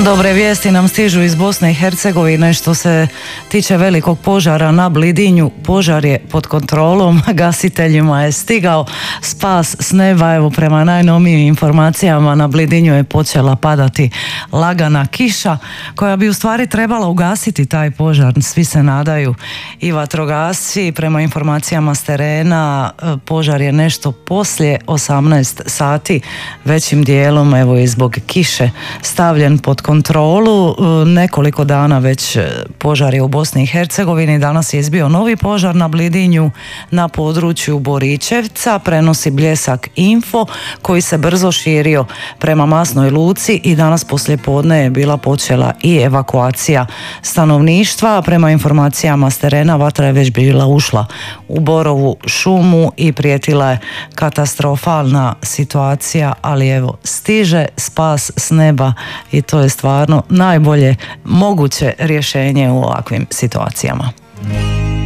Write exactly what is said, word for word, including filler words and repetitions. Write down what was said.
Dobre vijesti nam stižu iz Bosne i Hercegovine što se tiče velikog požara na Blidinju. Požar je pod kontrolom, gasiteljima je stigao spas s neba. Evo, prema najnovijim informacijama na Blidinju je počela padati lagana kiša koja bi u stvari trebala ugasiti taj požar. Svi se nadaju i vatrogasci. Prema informacijama s terena požar je nešto poslije osamnaest sati većim dijelom, evo, i zbog kiše stavljen pod kontrolu. Nekoliko dana već požar je u Bosni i Hercegovini. Danas je izbio novi požar na Blidinju na području Boričevca, prenosi Bljesak Info, koji se brzo širio prema Masnoj Luci i danas poslijepodne je bila počela i evakuacija stanovništva. Prema informacijama s terena vatra je već bila ušla u Borovu šumu i prijetila je katastrofalna situacija, ali evo, stiže spas s neba i to je stvarno najbolje moguće rješenje u ovakvim situacijama.